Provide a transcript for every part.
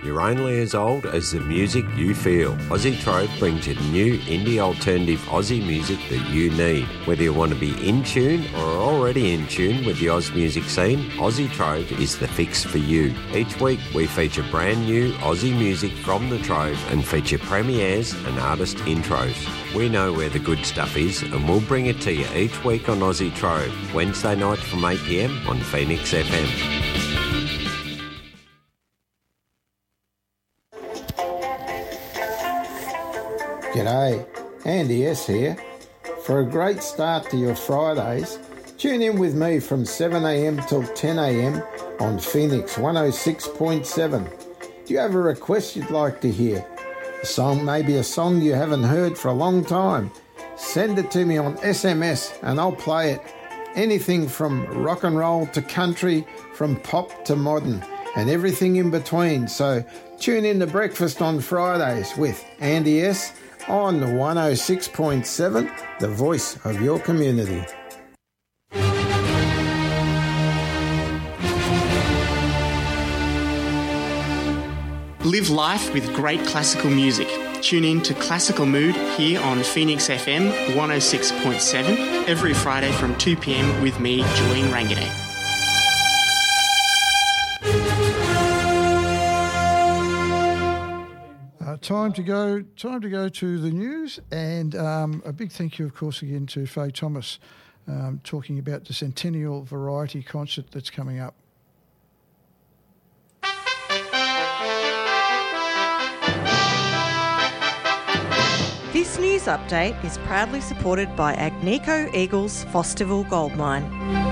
You're only as old as the music you feel. Aussie Trove brings you new indie alternative Aussie music that you need. Whether you want to be in tune or are already in tune with the Oz music scene, Aussie Trove is the fix for you. Each week we feature brand new Aussie music from the Trove and feature premieres and artist intros. We know where the good stuff is and we'll bring it to you each week on Aussie Trove, Wednesday night from 8 p.m. on Phoenix FM. G'day, Andy S here. For a great start to your Fridays, tune in with me from 7am till 10am on Phoenix 106.7. Do you have a request you'd like to hear? A song, maybe a song you haven't heard for a long time? Send it to me on SMS and I'll play it. Anything from rock and roll to country, from pop to modern, and everything in between. So tune in to Breakfast on Fridays with Andy S on 106.7, the voice of your community. Live life with great classical music. Tune in to Classical Mood here on Phoenix FM 106.7 every Friday from 2 p.m. with me, Julian Ranganay. Time to go to the news, and a big thank you, of course, again to Faye Thomas, talking about the Centennial Variety Concert that's coming up. This news update is proudly supported by Agnico Eagles Fosterville Gold Mine.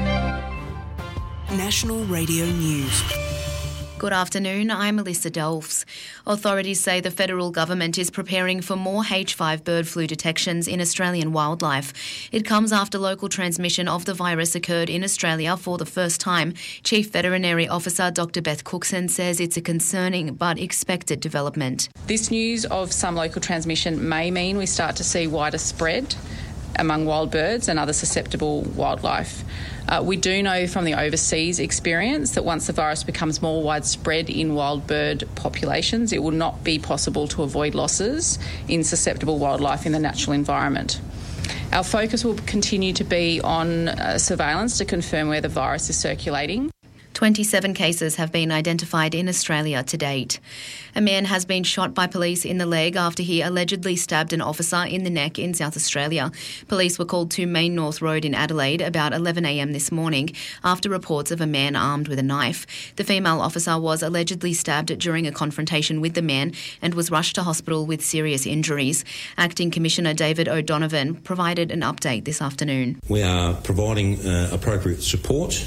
National Radio News. Good afternoon, I'm Melissa Dolphs. Authorities say the federal government is preparing for more H5 bird flu detections in Australian wildlife. It comes after local transmission of the virus occurred in Australia for the first time. Chief Veterinary Officer Dr Beth Cookson says it's a concerning but expected development. This news of some local transmission may mean we start to see wider spread among wild birds and other susceptible wildlife. We do know from the overseas experience that once the virus becomes more widespread in wild bird populations, it will not be possible to avoid losses in susceptible wildlife in the natural environment. Our focus will continue to be on surveillance to confirm where the virus is circulating. 27 cases have been identified in Australia to date. A man has been shot by police in the leg after he allegedly stabbed an officer in the neck in South Australia. Police were called to Main North Road in Adelaide about 11am this morning after reports of a man armed with a knife. The female officer was allegedly stabbed during a confrontation with the man and was rushed to hospital with serious injuries. Acting Commissioner David O'Donovan provided an update this afternoon. We are providing appropriate support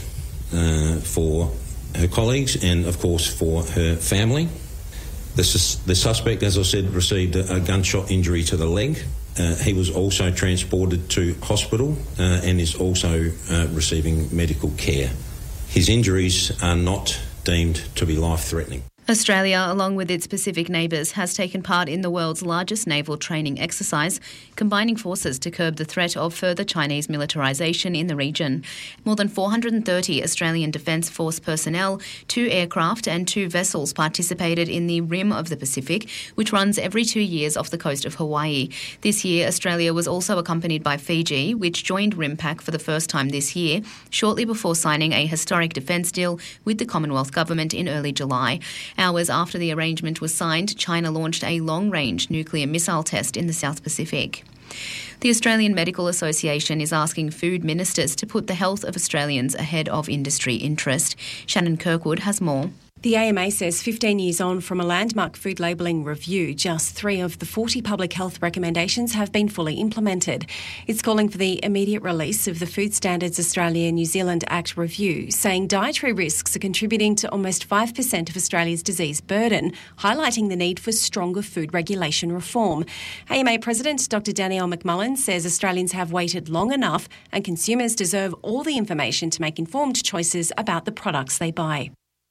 for her colleagues and, of course, for her family. The suspect, as I said, received a gunshot injury to the leg. He was also transported to hospital and is also receiving medical care. His injuries are not deemed to be life-threatening. Australia, along with its Pacific neighbours, has taken part in the world's largest naval training exercise, combining forces to curb the threat of further Chinese militarisation in the region. More than 430 Australian Defence Force personnel, 2 aircraft and 2 vessels participated in the Rim of the Pacific, which runs every 2 years off the coast of Hawaii. This year, Australia was also accompanied by Fiji, which joined RIMPAC for the first time this year, shortly before signing a historic defence deal with the Commonwealth Government in early July. Hours after the arrangement was signed, China launched a long-range nuclear missile test in the South Pacific. The Australian Medical Association is asking food ministers to put the health of Australians ahead of industry interest. Shannon Kirkwood has more. The AMA says 15 years on from a landmark food labelling review, just 3 of the 40 public health recommendations have been fully implemented. It's calling for the immediate release of the Food Standards Australia-New Zealand Act review, saying dietary risks are contributing to almost 5% of Australia's disease burden, highlighting the need for stronger food regulation reform. AMA President Dr Danielle McMullen says Australians have waited long enough and consumers deserve all the information to make informed choices about the products they buy.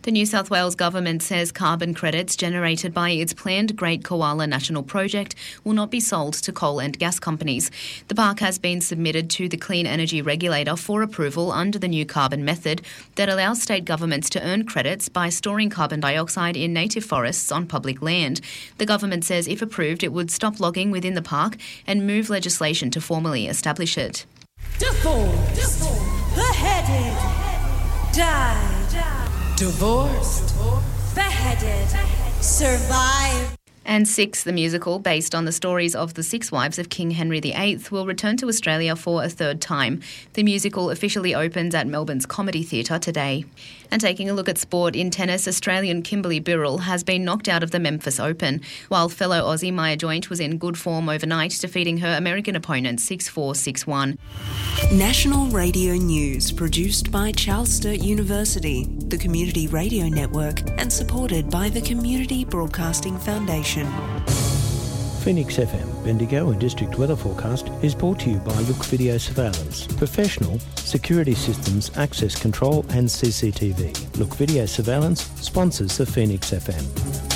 The New South Wales government says carbon credits generated by its planned Great Koala National Project will not be sold to coal and gas companies. The park has been submitted to the Clean Energy Regulator for approval under the new carbon method that allows state governments to earn credits by storing carbon dioxide in native forests on public land. The government says if approved, it would stop logging within the park and move legislation to formally establish it. Divorced, beheaded, died. Divorced, beheaded, survived. And Six, the musical, based on the stories of the 6 wives of King Henry VIII, will return to Australia for a third time. The musical officially opens at Melbourne's Comedy Theatre today. And taking a look at sport in tennis, Australian Kimberly Birrell has been knocked out of the Memphis Open, while fellow Aussie Maya Joint was in good form overnight, defeating her American opponent 6-4, 6-1. National Radio News, produced by Charles Sturt University, the Community Radio Network, and supported by the Community Broadcasting Foundation. Phoenix FM, Bendigo and District Weather Forecast is brought to you by Look Video Surveillance. Professional security systems, access control and CCTV. Look Video Surveillance sponsors the Phoenix FM.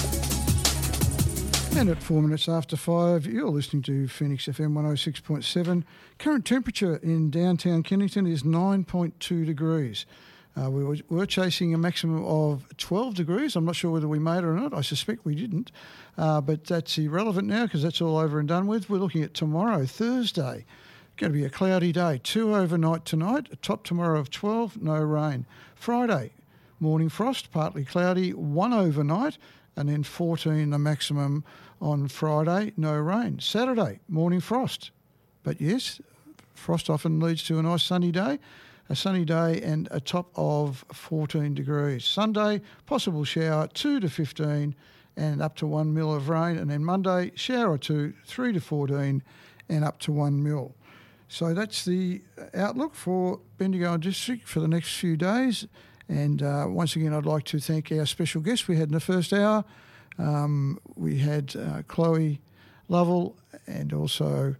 And at 4 minutes after 5, you're listening to Phoenix FM 106.7. Current temperature in downtown Kennington is 9.2 degrees. We were chasing a maximum of 12 degrees. I'm not sure whether we made it or not. I suspect we didn't. But that's irrelevant now because that's all over and done with. We're looking at tomorrow, Thursday. Going to be a cloudy day. 2 overnight tonight. A top tomorrow of 12, no rain. Friday, morning frost, partly cloudy, 1 overnight, and then 14 the maximum on Friday, no rain. Saturday, morning frost. But yes, frost often leads to a nice sunny day. A sunny day and a top of 14 degrees. Sunday, possible shower, 2 to 15 and up to 1 mil of rain. And then Monday, shower 2, 3 to 14 and up to 1 mil. So that's the outlook for Bendigo District for the next few days. And once again, I'd like to thank our special guests we had in the first hour. We had Chloe Lovell and also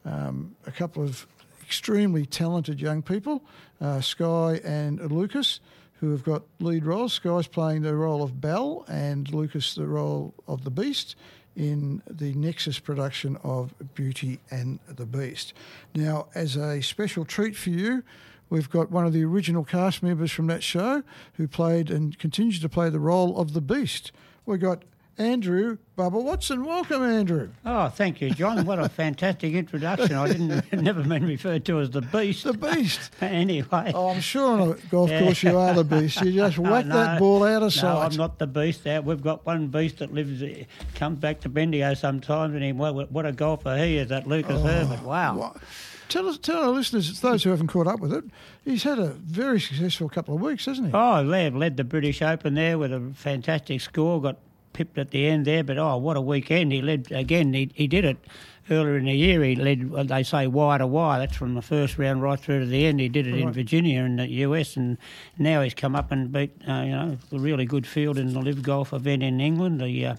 a couple of extremely talented young people, Sky and Lucas, who have got lead roles. Sky's playing the role of Belle and Lucas the role of the Beast in the Nexus production of Beauty and the Beast. Now, as a special treat for you, we've got one of the original cast members from that show who played and continues to play the role of the Beast. We've got Andrew Bubba Watson. Welcome, Andrew. Oh, thank you, John. What a fantastic introduction. I never been referred to as the Beast. The Beast. Anyway. Oh, I'm sure on a golf course you are the Beast. You just whack that ball out of sight. No, I'm not the Beast. We've got one Beast that comes back to Bendigo sometimes, and what a golfer he is, that Lucas Herbert. Wow. Tell our listeners, it's those who haven't caught up with it, he's had a very successful couple of weeks, hasn't he? Oh, they've led the British Open there with a fantastic score, got pipped at the end there, but what a weekend. He led again. He did it earlier in the year. He led, they say, wire to wire. That's from the first round right through to the end. He did it in Virginia in the US, and now he's come up and beat a really good field in the Live Golf event in England,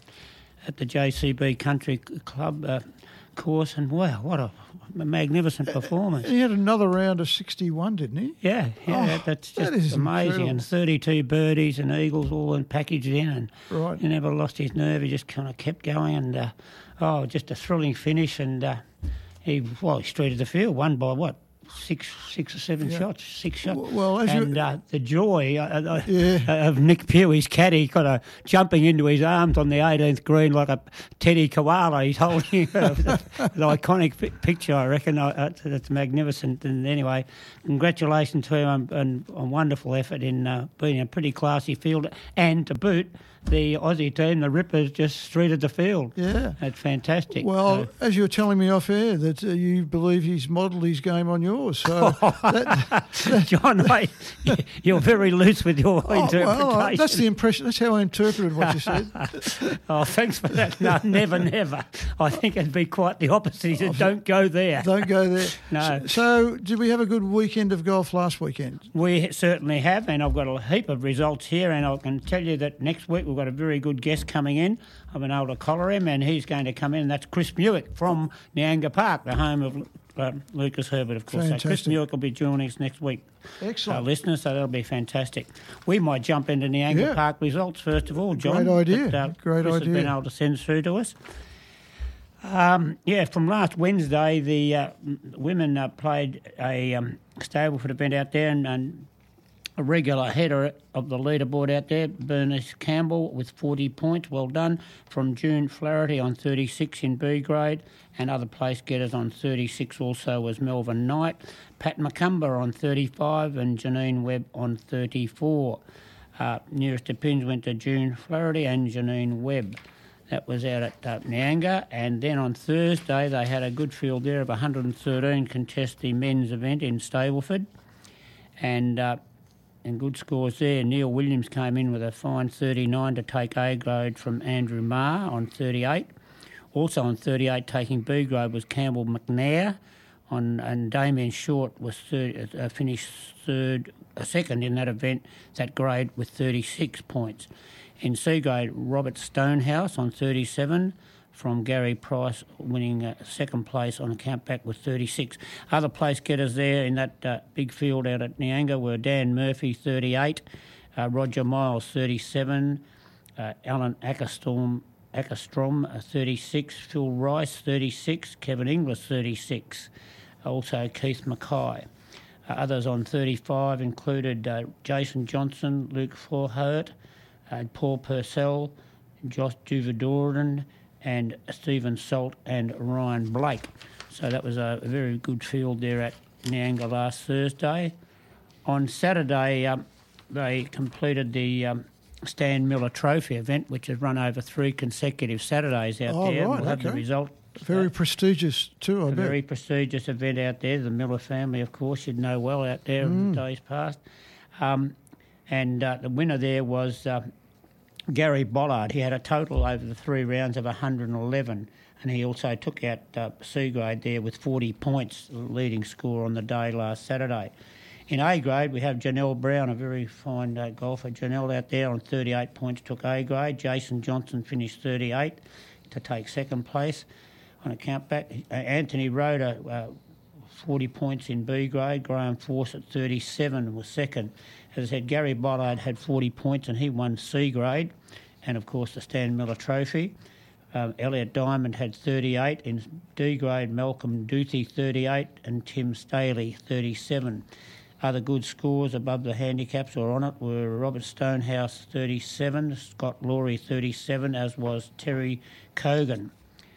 at the JCB Country Club course, and wow, what a magnificent performance. He had another round of 61, didn't he? Yeah, that's just amazing. Incredible. And 32 birdies and eagles all packaged in, and he never lost his nerve. He just kind of kept going, and just a thrilling finish. And he streeted the field, won by what? Six or seven shots, 6 shots. Well, the joy of Nick Pugh, his caddy, kind of jumping into his arms on the 18th green like a teddy koala. He's holding the iconic picture, I reckon. It's magnificent. And anyway, congratulations to him on wonderful effort in being a pretty classy field. And to boot, the Aussie team, the Rippers, just streeted the field. Yeah. That's fantastic. Well, as you were telling me off air, that you believe he's modelled his game on yours. So John, you're very loose with your interpretation. Well, that's the impression. That's how I interpreted what you said. Oh, thanks for that. No, never. I think it'd be quite the opposite. He said, don't go there. Don't go there. No. So did we have a good weekend of golf last weekend? We certainly have, and I've got a heap of results here, and I can tell you that next week we've got a very good guest coming in. I've been able to collar him, and he's going to come in. That's Chris Muick from Nyanga Park, the home of Lucas Herbert, of course. So Fantastic. Chris Newick will be joining us next week. Excellent. Listeners, so that'll be fantastic. We might jump into Nianga Park results first of all, John. Great idea. Great Chris idea. has been able to send through to us. From last Wednesday, the women played a Stableford event out there, and a regular header of the leaderboard out there, Bernice Campbell with 40 points, well done, from June Flaherty on 36 in B grade, and other place getters on 36 also was Melvin Knight, Pat McCumber on 35 and Janine Webb on 34. Nearest to pins went to June Flaherty and Janine Webb. That was out at Nianga, and then on Thursday they had a good field there of 113 contest the men's event in Stableford, and good scores there. Neil Williams came in with a fine 39 to take A grade from Andrew Marr on 38. Also on 38 taking B grade was Campbell McNair, and Damien Short was finished second in that event, that grade, with 36 points. In C grade, Robert Stonehouse on 37 from Gary Price, winning second place on a countback with 36. Other place getters there in that big field out at Nianga were Dan Murphy, 38, Roger Miles, 37, Alan Ackerstrom, 36, Phil Rice, 36, Kevin Inglis, 36, also Keith Mackay. Others on 35 included Jason Johnson, Luke Forhurt, Paul Purcell, Josh Juvadoran, and Stephen Salt and Ryan Blake. So that was a very good field there at Nianga last Thursday. On Saturday, they completed the Stan Miller Trophy event, which has run over 3 consecutive Saturdays out there. Right, we'll have the result. Very prestigious too, I bet. Very prestigious event out there. The Miller family, of course, you'd know well out there in the days past. And the winner there was Gary Bollard. He had a total over the 3 rounds of 111, and he also took out C grade there with 40 points, the leading score on the day last Saturday. In A grade, we have Janelle Brown, a very fine golfer. Janelle out there on 38 points took A grade. Jason Johnson finished 38 to take second place on a countback. Anthony Roder, 40 points in B grade. Graham Force at 37 was second. As I said, Gary Bollard had 40 points and he won C grade, and of course the Stan Miller Trophy. Elliot Diamond had 38 in D grade. Malcolm Duthie 38 and Tim Staley 37. Other good scores above the handicaps or on it were Robert Stonehouse 37, Scott Laurie 37, as was Terry Cogan.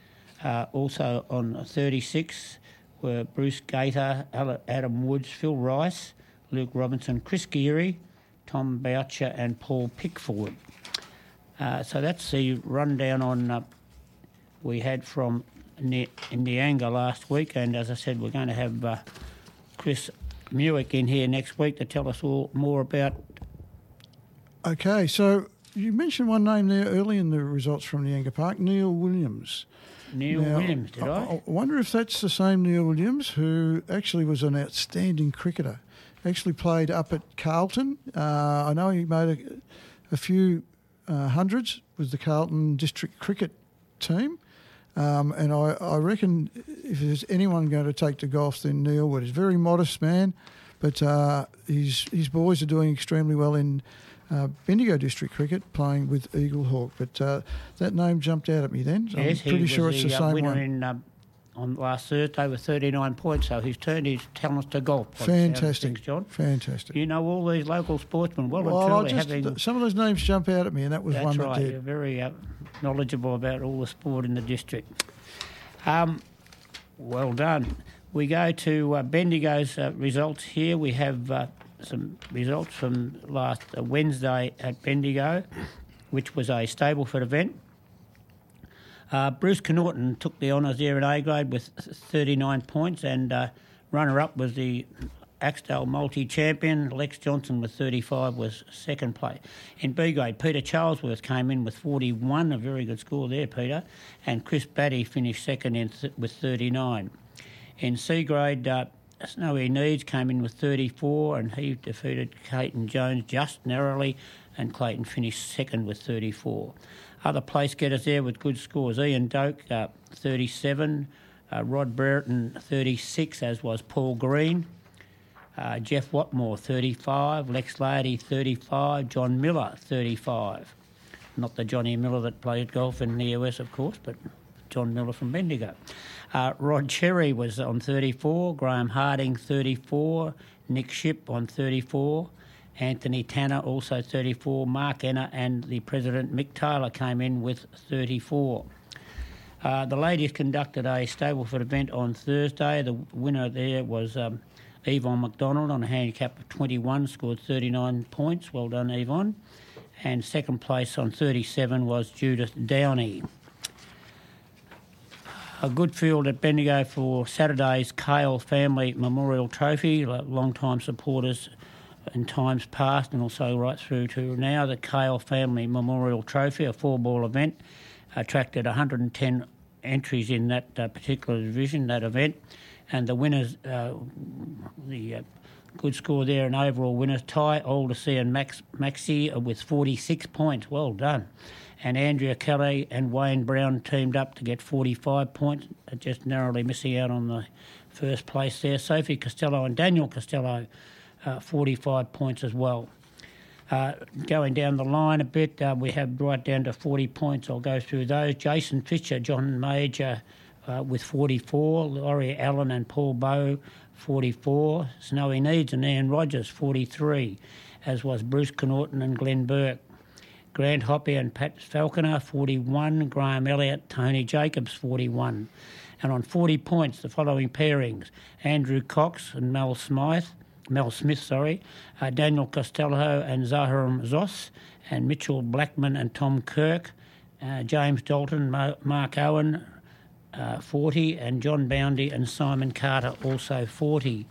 Also on 36 were Bruce Gator, Adam Woods, Phil Rice, Luke Robinson, Chris Geary, Tom Boucher and Paul Pickford. So that's the rundown on we had from Nianga last week, and as I said, we're going to have Chris Newick in here next week to tell us all more about. Okay, so you mentioned one name there early in the results from Nianga Park, Neil Williams. Williams, did I? I wonder if that's the same Neil Williams who actually was an outstanding cricketer. Actually played up at Carlton. I know he made a few hundreds with the Carlton District Cricket team. And I reckon if there's anyone going to take to golf, then Neil would. He's a very modest man, but his boys are doing extremely well in Bendigo District Cricket, playing with Eagle Hawk. But that name jumped out at me then. So yes, I'm pretty sure it's the same winner one. On last Thursday with 39 points, so he's turned his talents to golf. Fantastic, things, John. Fantastic. You know all these local sportsmen well and truly. Some of those names jump out at me, and that was one right. that did. You're very knowledgeable about all the sport in the district. Well done. We go to Bendigo's results here. We have some results from last Wednesday at Bendigo, which was a Stableford event. Bruce Connaughton took the honours there in A grade with 39 points, and runner-up was the Axdale multi-champion. Lex Johnson with 35 was second place. In B grade, Peter Charlesworth came in with 41, a very good score there, Peter, and Chris Batty finished second with 39. In C grade, Snowy Needs came in with 34, and he defeated Clayton Jones just narrowly, and Clayton finished second with 34. Other place getters there with good scores: Ian Doak, 37, Rod Brereton, 36, as was Paul Green. Jeff Watmore, 35. Lex Lady, 35. John Miller, 35. Not the Johnny Miller that played golf in the US, of course, but John Miller from Bendigo. Rod Cherry was on 34. Graham Harding, 34. Nick Shipp on 34. Anthony Tanner, also 34. Mark Enner and the President Mick Taylor came in with 34. The ladies conducted a Stableford event on Thursday. The winner there was Yvonne McDonald on a handicap of 21, scored 39 points. Well done, Yvonne. And second place on 37 was Judith Downey. A good field at Bendigo for Saturday's Kale Family Memorial Trophy. Long-time supporters in times past and also right through to now. The Kale Family Memorial Trophy, a 4-ball event, attracted 110 entries in that particular division, that event. And the winners, good score there, an overall winners, Ty Aldersea and Maxie with 46 points. Well done. And Andrea Kelly and Wayne Brown teamed up to get 45 points, just narrowly missing out on the first place there. Sophie Costello and Daniel Costello, 45 points as well. Going down the line a bit, we have right down to 40 points. I'll go through those. Jason Fisher, John Major with 44. Laurie Allen and Paul Bowe, 44. Snowy Needs and Ian Rogers, 43, as was Bruce Connaughton and Glenn Burke. Grant Hoppy and Pat Falconer, 41. Graham Elliott, Tony Jacobs, 41. And on 40 points, the following pairings: Andrew Cox and Mel Smith, Daniel Costello and Zaharam Zos, and Mitchell Blackman and Tom Kirk, James Dalton, Mark Owen, 40, and John Boundy and Simon Carter, also 40.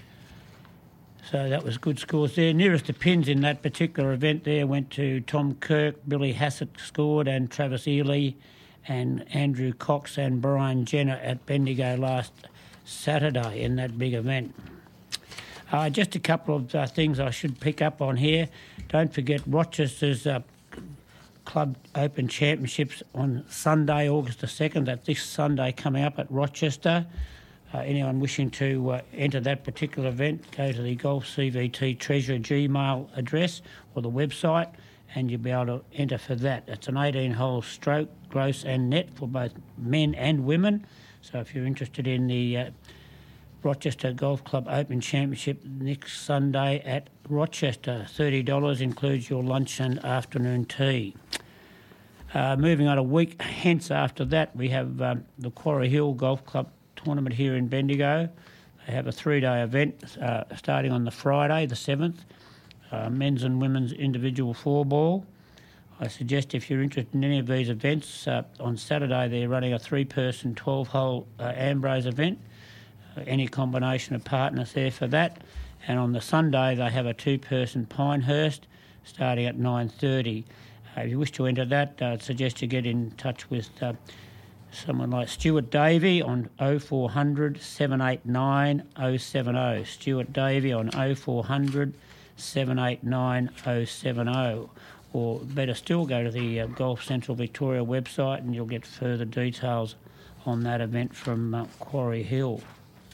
So that was good scores there. Nearest to pins in that particular event there went to Tom Kirk, Billy Hassett scored, and Travis Ely and Andrew Cox and Brian Jenner at Bendigo last Saturday in that big event. Just a couple of things I should pick up on here. Don't forget Rochester's Club Open Championships on Sunday, August the 2nd. That's this Sunday coming up at Rochester. Anyone wishing to enter that particular event, go to the Golf CVT Treasure Gmail address or the website, and you'll be able to enter for that. It's an 18-hole stroke, gross and net for both men and women. So if you're interested in the Rochester Golf Club Open Championship next Sunday at Rochester, $30 includes your lunch and afternoon tea. Moving on a week hence after that, we have the Quarry Hill Golf Club tournament here in Bendigo. They have a 3-day event starting on the Friday, the 7th, men's and women's individual 4-ball. I suggest if you're interested in any of these events, on Saturday they're running a 3-person 12-hole Ambrose event. Any combination of partners there for that. And on the Sunday they have a 2-person Pinehurst starting at 9:30. If you wish to enter that, I'd suggest you get in touch with someone like Stuart Davey on 0400 789 070. Stuart Davey on 0400 789 070. Or better still, go to the Golf Central Victoria website and you'll get further details on that event from Quarry Hill.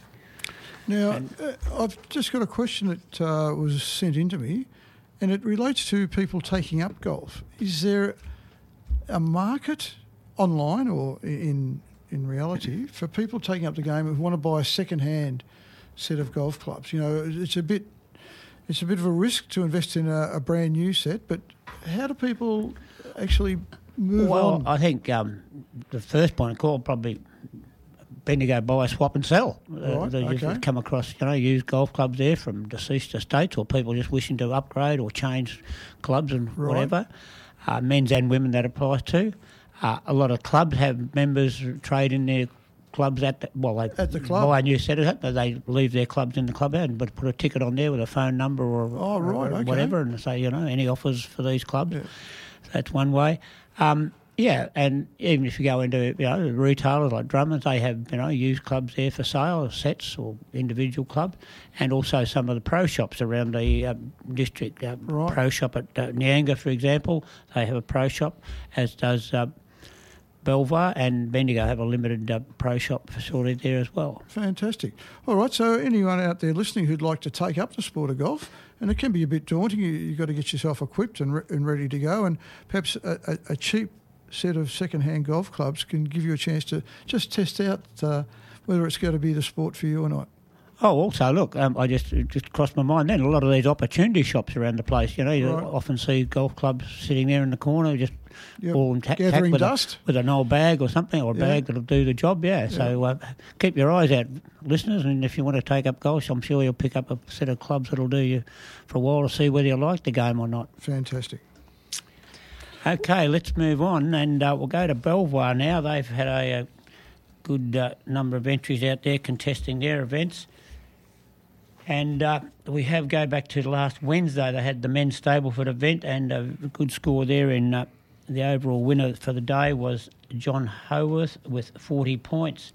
Now, I've just got a question that was sent in to me, and it relates to people taking up golf. Is there a market online or in reality for people taking up the game who want to buy a second-hand set of golf clubs? You know, it's a bit of a risk to invest in a brand new set, but how do people actually move on? Well, I think the first point of call probably Bendigo buy, swap and sell. Right, You've come across, used golf clubs there from deceased estates or people just wishing to upgrade or change clubs and whatever. Men's and women that applies to. A lot of clubs have members trade in their clubs at the club. Buy a new set of it, but they leave their clubs in the club and but put a ticket on there with a phone number or whatever and say, any offers for these clubs. Yeah. That's one way. And even if you go into retailers like Drummond's, they have used clubs there for sale, sets or individual clubs, and also some of the pro shops around the district. Pro shop at Nyanga, for example, they have a pro shop, as does Belvoir, and Bendigo have a limited pro shop facility there as well. Fantastic. All right, so anyone out there listening who'd like to take up the sport of golf, and it can be a bit daunting, you've got to get yourself equipped and ready to go, and perhaps a cheap set of second-hand golf clubs can give you a chance to just test out whether it's going to be the sport for you or not. Oh, also, look, I just crossed my mind then, a lot of these opportunity shops around the place, you know, you often see golf clubs sitting there in the corner, just all gathering with dust. with an old bag or something, or a bag that'll do the job, So keep your eyes out, listeners, and if you want to take up golf, I'm sure you'll pick up a set of clubs that'll do you for a while to see whether you like the game or not. Fantastic. Okay, let's move on, and we'll go to Belvoir now. They've had a good number of entries out there contesting their events. And we go back to last Wednesday. They had the men's Stableford event, and a good score there. In the overall winner for the day was John Howarth with 40 points.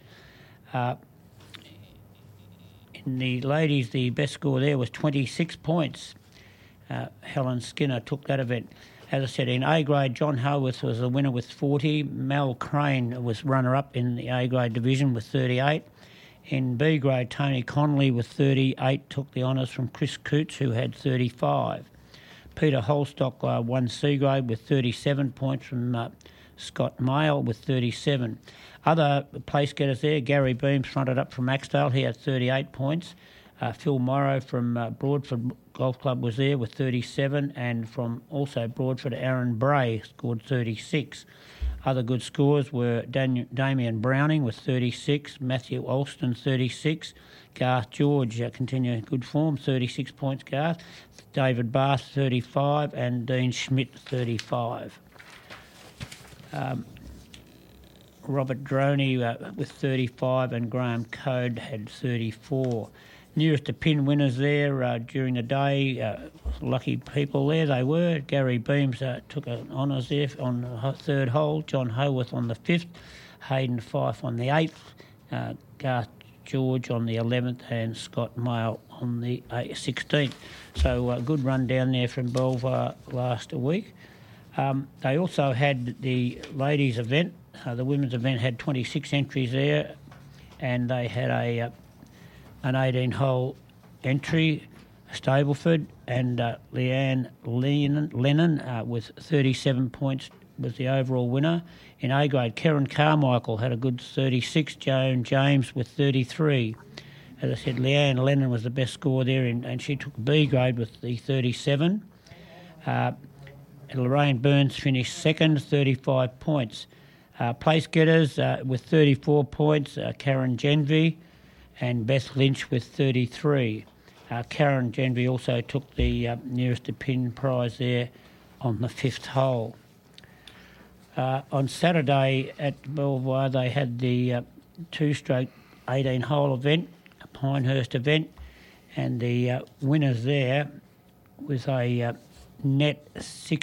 In the ladies, the best score there was 26 points. Helen Skinner took that event. As I said, in A grade, John Howarth was the winner with 40. Mel Crane was runner-up in the A grade division with 38. In B grade, Tony Connolly with 38 took the honours from Chris Coots, who had 35. Peter Holstock won C grade with 37 points from Scott Mayle with 37. Other place getters there, Gary Beams fronted up from Axdale, he had 38 points. Phil Morrow from Broadford Golf Club was there with 37, and from also Broadford, Aaron Bray scored 36. Other good scores were Damien Browning with 36, Matthew Alston 36, Garth George continuing good form, 36 points Garth, David Bath 35 and Dean Schmidt 35. Robert Droney with 35 and Graham Code had 34. Nearest to pin winners there during the day, lucky people there they were. Gary Beams took an honours there on the third hole, John Howarth on the 5th, Hayden Fife on the 8th, Garth George on the 11th and Scott Mayle on the 16th. So a good run down there from Belvoir last week. They also had the ladies' event. The women's event had 26 entries there, and they had an 18-hole entry, Stableford, and Leanne Lennon with 37 points was the overall winner. In A grade, Karen Carmichael had a good 36, Joan James with 33. As I said, Leanne Lennon was the best score there, and she took B grade with the 37. Lorraine Burns finished second, 35 points. Place getters with 34 points, Karen Genvy, and Beth Lynch with 33. Karen Genvy also took the nearest to pin prize there on the 5th hole. On Saturday at Belvoir, they had the 2-stroke 18-hole event, a Pinehurst event, and the winners there was a net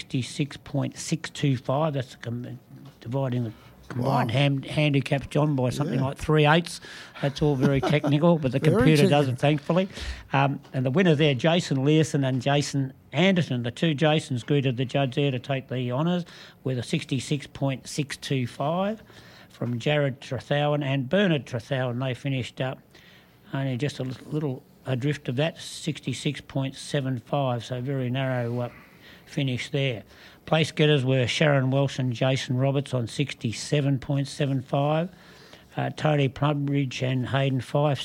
66.625. That's dividing the combined handicaps, John, by something like 3/8. That's all very technical, but the computer does it, thankfully. And the winner there, Jason Learson and Jason Anderson, the two Jasons greeted the judge there to take the honours with a 66.625 from Jared Trethowan and Bernard Trethowan. They finished up only just a little adrift of that, 66.75, so very narrow finish there. Place getters were Sharon Welsh and Jason Roberts on 67.75. Tony Plumridge and Hayden Fife,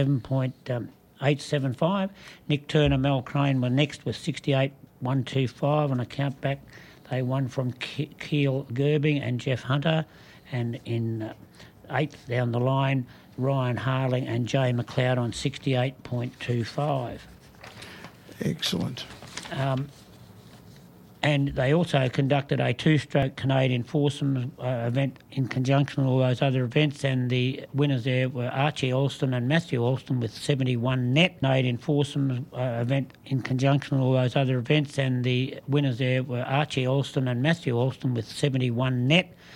67.875. Nick Turner, Mel Crane were next with 68.125. On a count back, they won from Keel Gerbing and Jeff Hunter. And in 8th down the line, Ryan Harling and Jay McLeod on 68.25. Excellent. And they also conducted a 2-stroke Canadian foursome event in conjunction with all those other events, and the winners there were Archie Alston and Matthew Alston with 71 net. Canadian foursome event in conjunction with all those other events, and the winners there were Archie Alston and Matthew Alston with 71 net.